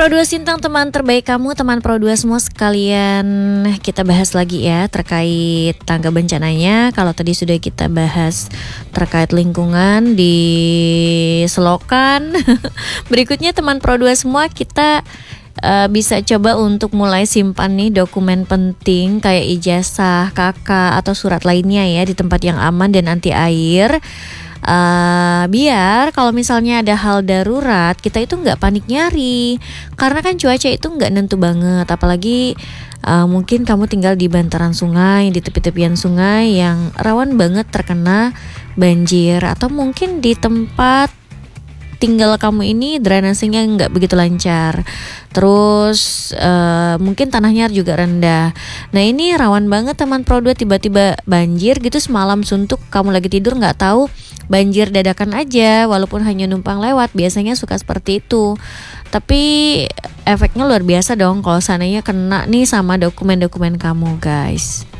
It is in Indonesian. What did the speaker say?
Pro 2 Sintang, teman terbaik kamu, teman Pro 2 semua sekalian, kita bahas lagi ya terkait tangga bencananya. Kalau tadi sudah kita bahas terkait lingkungan di selokan. Berikutnya teman Pro 2 semua, kita bisa coba untuk mulai simpan nih dokumen penting kayak ijazah, KK atau surat lainnya ya di tempat yang aman dan anti air. Biar kalau misalnya ada hal darurat kita itu nggak panik nyari, karena kan cuaca itu nggak nentu banget, apalagi mungkin kamu tinggal di bantaran sungai, di tepi-tepian sungai yang rawan banget terkena banjir, atau mungkin di tempat tinggal kamu ini drainasenya nggak begitu lancar, terus mungkin tanahnya juga rendah. Nah ini rawan banget teman Pro 2, tiba-tiba banjir gitu semalam suntuk, kamu lagi tidur nggak tahu banjir dadakan aja walaupun hanya numpang lewat, biasanya suka seperti itu. Tapi efeknya luar biasa dong kalau seandainya kena nih sama dokumen-dokumen kamu guys.